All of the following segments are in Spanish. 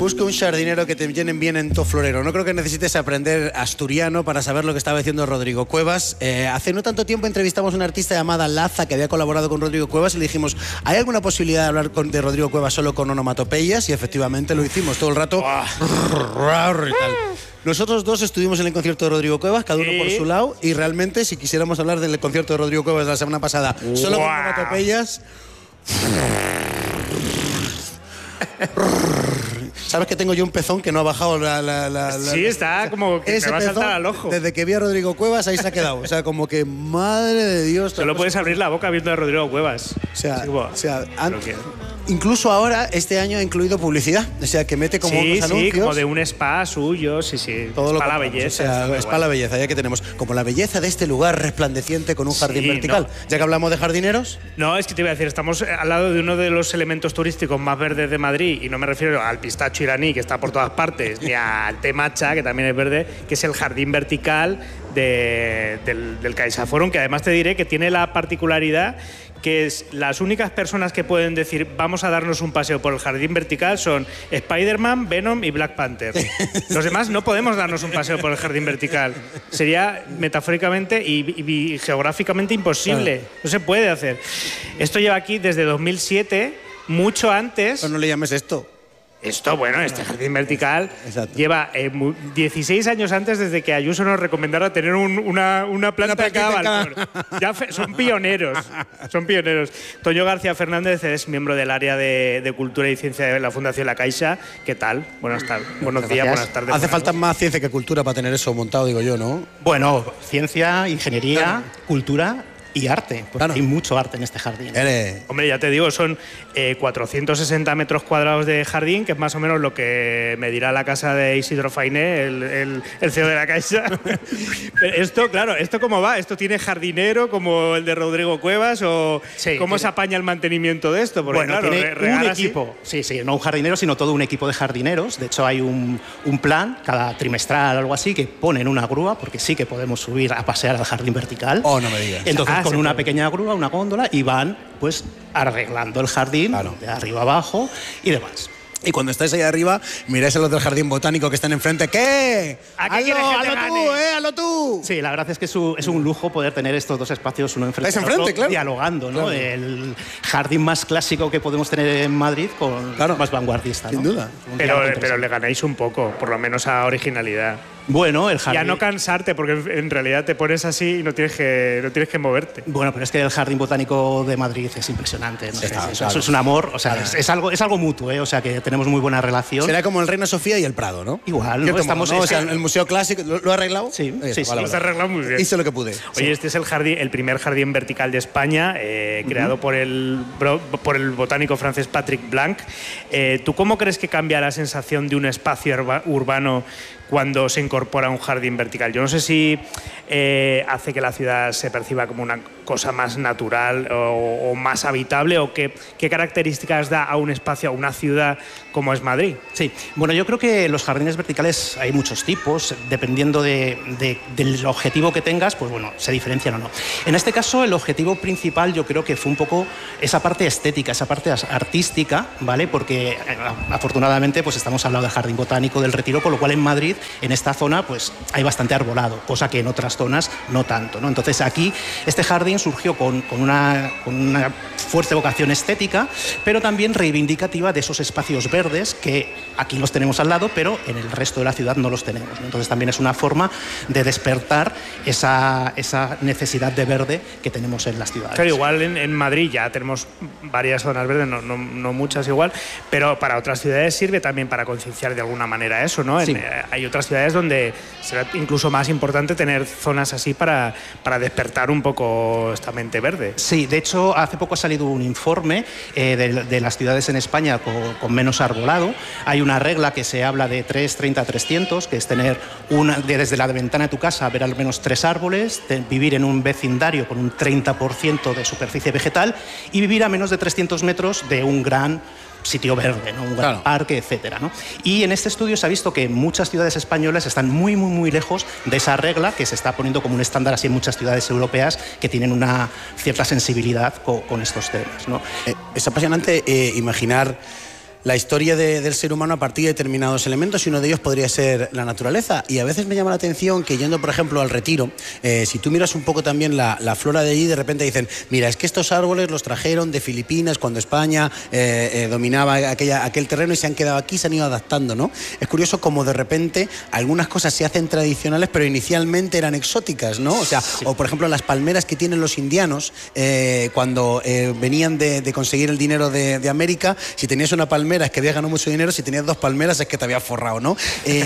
busca un jardinero que te llenen bien en tu florero. No creo que necesites aprender asturiano para saber lo que estaba diciendo Rodrigo Cuevas. Hace no tanto tiempo entrevistamos a una artista llamada Laza que había colaborado con Rodrigo Cuevas y le dijimos, ¿hay alguna posibilidad de hablar de Rodrigo Cuevas solo con onomatopeyas? Y efectivamente lo hicimos todo el rato. Nosotros dos estuvimos en el concierto de Rodrigo Cuevas, cada uno por su lado, y realmente si quisiéramos hablar del concierto de Rodrigo Cuevas de la semana pasada solo con onomatopeyas... ¿Sabes que tengo yo un pezón que no ha bajado Sí, está como que me va a saltar al ojo. Desde que vi a Rodrigo Cuevas ahí se ha quedado. O sea, como que, madre de Dios... Solo puedes abrir la boca viendo a Rodrigo Cuevas. Incluso ahora, este año ha incluido publicidad. O sea, que mete como unos anuncios. Sí, como de un spa suyo, sí. Todo es para la belleza. O sea, es para la belleza, ya que tenemos. Como la belleza de este lugar resplandeciente con un jardín vertical. No. Ya que hablamos de jardineros. No, es que te iba a decir, estamos al lado de uno de los elementos turísticos más verdes de Madrid, y no me refiero al pistacho iraní, que está por todas partes, ni al té matcha, que también es verde, que es el jardín vertical del CaixaForum, que además te diré que tiene la particularidad que es las únicas personas que pueden decir vamos a darnos un paseo por el jardín vertical son Spider-Man, Venom y Black Panther. Los demás no podemos darnos un paseo por el jardín vertical. Sería metafóricamente y geográficamente imposible. No se puede hacer. Esto lleva aquí desde 2007, mucho antes... Pero no le llames esto. Este jardín vertical lleva 16 años antes desde que Ayuso nos recomendara tener una planta cada balcón. Son pioneros. Toño García Fernández es miembro del área de Cultura y Ciencia de la Fundación La Caixa. ¿Qué tal? Buenos días, buenas tardes. Hace falta más ciencia que cultura para tener eso montado, digo yo, ¿no? Bueno, ciencia, ingeniería, cultura... y arte, porque hay mucho arte en este jardín. Hombre, ya te digo, son 460 metros cuadrados de jardín, que es más o menos lo que medirá la casa de Isidro Fainé, el CEO de La Caixa. Esto, claro, ¿esto cómo va? ¿Esto tiene jardinero como el de Rodrigo Cuevas? ¿O cómo se apaña el mantenimiento de esto? Porque, bueno, claro, tiene un equipo. Sí, no un jardinero, sino todo un equipo de jardineros. De hecho, hay un plan, cada trimestral o algo así, que ponen una grúa, porque sí que podemos subir a pasear al jardín vertical. Oh, no me digas. Entonces, con una pequeña grúa, una góndola, y van pues arreglando el jardín de arriba abajo y demás. Y cuando estáis ahí arriba, miráis a los del jardín botánico que están enfrente. ¿Qué? ¡Hazlo tú! Sí, la verdad es que es un lujo poder tener estos dos espacios uno enfrente del otro, claro. Dialogando, ¿no? Claro. El jardín más clásico que podemos tener en Madrid con más vanguardista, sin duda. Pero le ganáis un poco, por lo menos a originalidad. Bueno, el jardín... Ya no cansarte, porque en realidad te pones así y no tienes que moverte. Bueno, pero es que el Jardín Botánico de Madrid es impresionante. ¿No? Eso es un amor, o sea, es algo mutuo, ¿eh? O sea, que tenemos muy buena relación. Será como el Reina Sofía y el Prado, ¿no? Igual, ¿no? Estamos, ¿no? O sea, el Museo Clásico, ¿lo ha arreglado? Sí, lo has arreglado muy bien. Hice lo que pude. Oye, este es el primer jardín vertical de España, creado por el botánico francés Patrick Blanc. ¿Tú cómo crees que cambia la sensación de un espacio urbano cuando se incorpora un jardín vertical? Yo no sé si hace que la ciudad se perciba como una cosa más natural o más habitable, o qué características da a un espacio, a una ciudad como es Madrid. Sí, bueno, yo creo que los jardines verticales hay muchos tipos, dependiendo del objetivo que tengas, pues bueno, se diferencian o no. En este caso, el objetivo principal yo creo que fue un poco esa parte estética, esa parte artística, ¿vale? Porque afortunadamente pues estamos hablando del Jardín Botánico del Retiro, con lo cual en Madrid, en esta zona, pues hay bastante arbolado, cosa que en otras zonas no tanto, ¿no? Entonces aquí este jardín surgió con una fuerte vocación estética, pero también reivindicativa de esos espacios verdes que aquí los tenemos al lado, pero en el resto de la ciudad no los tenemos, ¿no? Entonces también es una forma de despertar esa necesidad de verde que tenemos en las ciudades. Pero igual en Madrid ya tenemos varias zonas verdes, no muchas igual, pero para otras ciudades sirve también para concienciar de alguna manera eso, ¿no? Sí. Hay otras ciudades donde será incluso más importante tener zonas así para despertar un poco esta mente verde. Sí, de hecho, hace poco ha salido un informe de las ciudades en España con menos arbolado. Hay una regla que se habla de 3-30-300, que es tener desde la ventana de tu casa ver al menos 3 árboles, vivir en un vecindario con un 30% de superficie vegetal y vivir a menos de 300 metros de un gran sitio verde, ¿no? Un gran parque, etcétera, ¿no? Y en este estudio se ha visto que muchas ciudades españolas están muy, muy, muy lejos de esa regla, que se está poniendo como un estándar así en muchas ciudades europeas que tienen una cierta sensibilidad con estos temas, ¿no? Es apasionante imaginar la historia del ser humano a partir de determinados elementos y uno de ellos podría ser la naturaleza. Y a veces me llama la atención que yendo, por ejemplo, al Retiro, si tú miras un poco también la flora de allí, de repente dicen, mira, es que estos árboles los trajeron de Filipinas cuando España dominaba aquel terreno y se han quedado aquí, se han ido adaptando, ¿no? Es curioso como de repente algunas cosas se hacen tradicionales, pero inicialmente eran exóticas, ¿no? O sea, sí. O por ejemplo las palmeras que tienen los indianos cuando venían de conseguir el dinero de América, si tenías una palmera es que habías ganado mucho dinero, si tenías 2 palmeras es que te habías forrado, ¿no?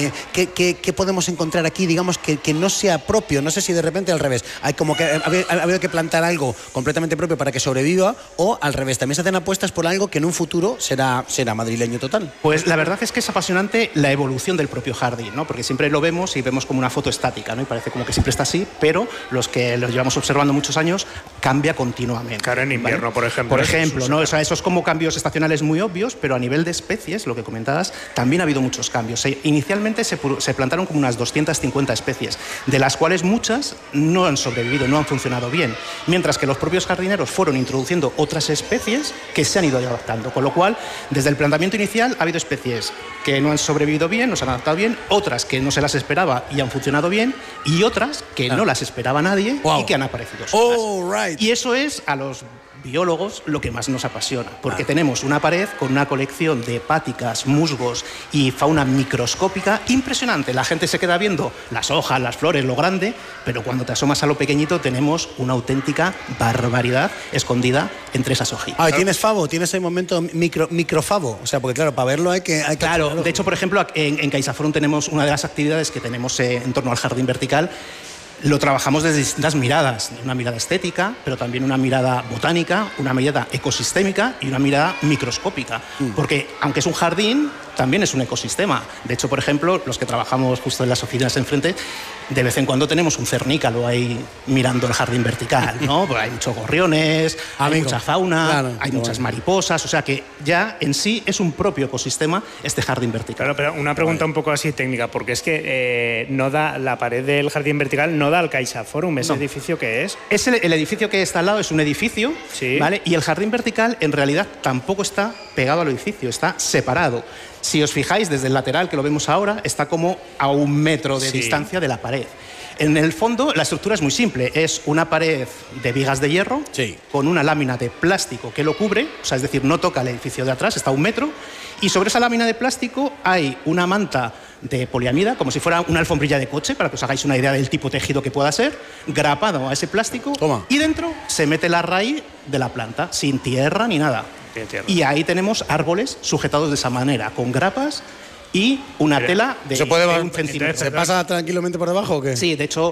¿Qué podemos encontrar aquí, digamos, que no sea propio? No sé si de repente al revés, hay como que ha habido que plantar algo completamente propio para que sobreviva, o al revés, también se hacen apuestas por algo que en un futuro será madrileño total. Pues la verdad es que es apasionante la evolución del propio jardín, ¿no? Porque siempre lo vemos y vemos como una foto estática, ¿no? Y parece como que siempre está así, pero los que lo llevamos observando muchos años, cambia continuamente. Claro, en invierno, ¿vale? Por ejemplo, ¿no? O sea, esos como cambios estacionales muy obvios, pero a nivel de especies, lo que comentabas, también ha habido muchos cambios. Inicialmente se plantaron como unas 250 especies, de las cuales muchas no han sobrevivido, no han funcionado bien, mientras que los propios jardineros fueron introduciendo otras especies que se han ido adaptando, con lo cual, desde el planteamiento inicial ha habido especies que no han sobrevivido bien, no se han adaptado bien, otras que no se las esperaba y han funcionado bien, y otras que no las esperaba nadie y que han aparecido solas. Y eso es a los biólogos lo que más nos apasiona, porque tenemos una pared con una colección de hepáticas, musgos y fauna microscópica impresionante. La gente se queda viendo las hojas, las flores, lo grande, pero cuando te asomas a lo pequeñito tenemos una auténtica barbaridad escondida entre esas hojitas. ¿Tienes favo? ¿Tienes el momento microfavo? O sea, porque claro, para verlo hay que claro, de hecho, por ejemplo, en CaixaForum tenemos una de las actividades que tenemos en torno al jardín vertical. Lo trabajamos desde distintas miradas, una mirada estética, pero también una mirada botánica, una mirada ecosistémica y una mirada microscópica. Porque aunque es un jardín, también es un ecosistema. De hecho, por ejemplo, los que trabajamos justo en las oficinas enfrente, de vez en cuando tenemos un cernícalo ahí mirando el jardín vertical, ¿no? Porque hay muchos gorriones, hay mucha fauna, claro, hay muchas mariposas, o sea que ya en sí es un propio ecosistema este jardín vertical. Claro, pero una pregunta un poco así técnica, porque es que no da la pared del jardín vertical, no da al CaixaForum, ¿ese edificio qué es? El edificio que está al lado es un edificio, sí, ¿vale? Y el jardín vertical en realidad tampoco está pegado al edificio, está separado. Si os fijáis, desde el lateral, que lo vemos ahora, está como a 1 metro de distancia de la pared. En el fondo, la estructura es muy simple. Es una pared de vigas de hierro con una lámina de plástico que lo cubre, o sea, es decir, no toca el edificio de atrás, está a 1 metro, y sobre esa lámina de plástico hay una manta de poliamida, como si fuera una alfombrilla de coche, para que os hagáis una idea del tipo de tejido que pueda ser, grapado a ese plástico. Toma. Y dentro se mete la raíz de la planta, sin tierra ni nada. Y ahí tenemos árboles sujetados de esa manera, con grapas y una tela de, ¿se puede, de 1 centímetro. ¿Se pasa tranquilamente por debajo o qué? Sí, de hecho,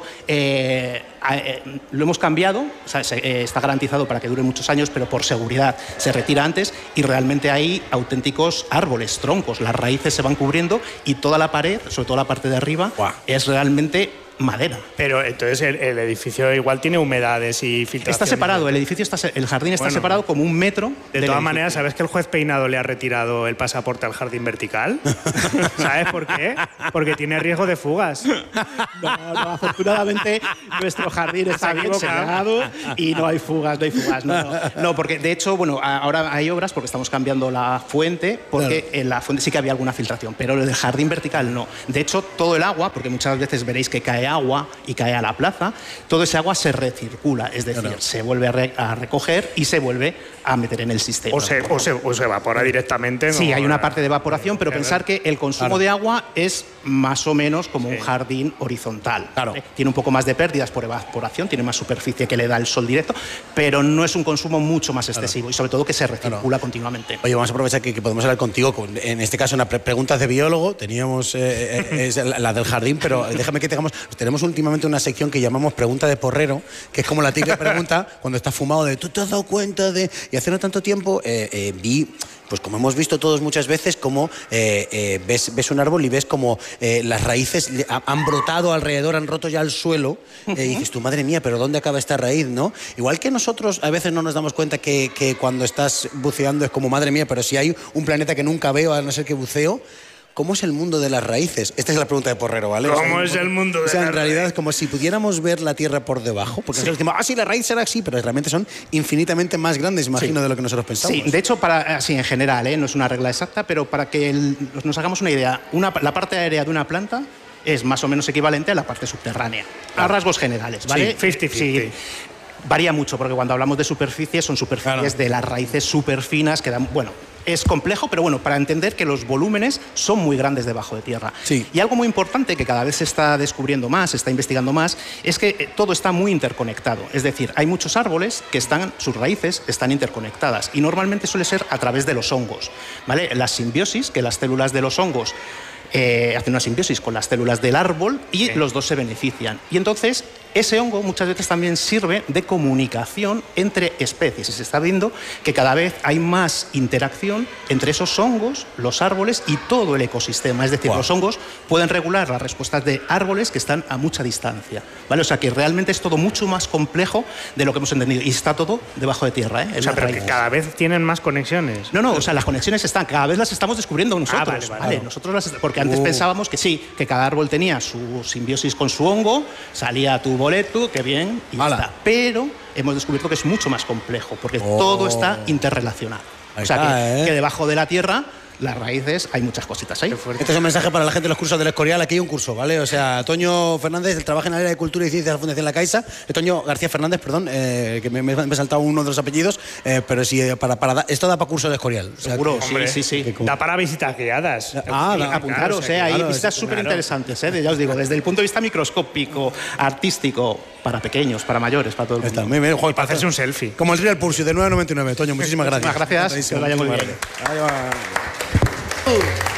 lo hemos cambiado, o sea, está garantizado para que dure muchos años, pero por seguridad se retira antes y realmente hay auténticos árboles, troncos, las raíces se van cubriendo y toda la pared, sobre todo la parte de arriba, es realmente madera. Pero entonces el edificio igual tiene humedades y filtraciones. Está separado, el jardín está separado como 1 metro. De todas maneras, ¿sabes que el juez Peinado le ha retirado el pasaporte al jardín vertical? ¿Sabes por qué? Porque tiene riesgo de fugas. No, afortunadamente nuestro jardín está bien segregado y no hay fugas. No, porque de hecho, bueno, ahora hay obras porque estamos cambiando la fuente, porque en la fuente sí que había alguna filtración, pero en el jardín vertical no. De hecho, todo el agua, porque muchas veces veréis que cae agua y cae a la plaza, todo ese agua se recircula, es decir, se vuelve a recoger y se vuelve a meter en el sistema. O se evapora directamente. Sí, hay una parte de evaporación, pero pensar que el consumo de agua es más o menos como un jardín horizontal. Tiene un poco más de pérdidas por evaporación, tiene más superficie que le da el sol directo, pero no es un consumo mucho más excesivo y sobre todo que se recircula continuamente. Oye, vamos a aprovechar que podemos hablar contigo, en este caso una preguntas de biólogo, teníamos la del jardín, pero déjame que tenemos últimamente una sección que llamamos pregunta de porrero, que es como la típica pregunta cuando estás fumado de ¿tú te has dado cuenta de...? Y hace no tanto tiempo vi, pues como hemos visto todos muchas veces, como ves un árbol y ves como las raíces han brotado alrededor, han roto ya el suelo, y dices tú, madre mía, pero ¿dónde acaba esta raíz, no? Igual que nosotros a veces no nos damos cuenta que cuando estás buceando es como, madre mía, pero si hay un planeta que nunca veo, a no ser que buceo. ¿cómo es el mundo de las raíces? Esta es la pregunta de Porrero, ¿vale? ¿Cómo es el mundo de las raíces? En realidad es como si pudiéramos ver la Tierra por debajo, porque nosotros decimos, sí, la raíz será así, pero realmente son infinitamente más grandes, imagino, de lo que nosotros pensamos. Sí, de hecho, así en general, no es una regla exacta, pero para que nos hagamos una idea, la parte aérea de una planta es más o menos equivalente a la parte subterránea, a rasgos generales, ¿vale? Sí, 50-50. Sí. Varía mucho, porque cuando hablamos de superficies, son superficies de las raíces súper finas, que dan, bueno, es complejo, pero bueno, para entender que los volúmenes son muy grandes debajo de tierra. Sí. Y algo muy importante que cada vez se está descubriendo más, se está investigando más, es que todo está muy interconectado. Es decir, hay muchos árboles que sus raíces están interconectadas y normalmente suele ser a través de los hongos, ¿vale? La simbiosis, que las células de los hongos hacen una simbiosis con las células del árbol y los dos se benefician. Y entonces ese hongo muchas veces también sirve de comunicación entre especies. Y se está viendo que cada vez hay más interacción entre esos hongos, los árboles y todo el ecosistema. Es decir, los hongos pueden regular las respuestas de árboles que están a mucha distancia, ¿vale? O sea que realmente es todo mucho más complejo de lo que hemos entendido. Y está todo debajo de tierra, ¿eh? O sea, pero que cada vez tienen más conexiones. No, o sea, las conexiones están, cada vez las estamos descubriendo nosotros. Vale. Nosotros porque antes pensábamos que sí, que cada árbol tenía su simbiosis con su hongo, salía tu boleto, qué bien, y ya está. Pero hemos descubierto que es mucho más complejo, porque todo está interrelacionado. O sea, que debajo de la tierra, las raíces, hay muchas cositas ahí. Este es un mensaje para la gente de los cursos del Escorial. Aquí hay un curso, ¿vale? O sea, Toño Fernández trabaja en el área de Cultura y Ciencias de la Fundación La Caixa. Toño García Fernández, perdón, que me he saltado uno de los apellidos, pero sí, esto da para curso del Escorial. O sea, seguro, hombre, sí. Da para visitas guiadas. Apuntaros, hay visitas súper interesantes, ya os digo, desde el punto de vista microscópico, artístico, para pequeños, para mayores, para todo el mundo. Para hacerse un selfie. Como el Real Pulsio de 9,99. Toño, muchísimas gracias. Muchísimas gracias, que vaya muy bien. Ahí va.